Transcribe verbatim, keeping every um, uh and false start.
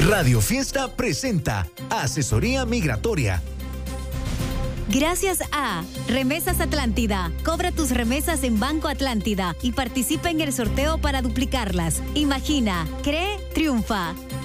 Radio Fiesta presenta Asesoría Migratoria. Gracias a Remesas Atlántida. Cobra tus remesas en Banco Atlántida y participa en el sorteo para duplicarlas. Imagina, cree, triunfa.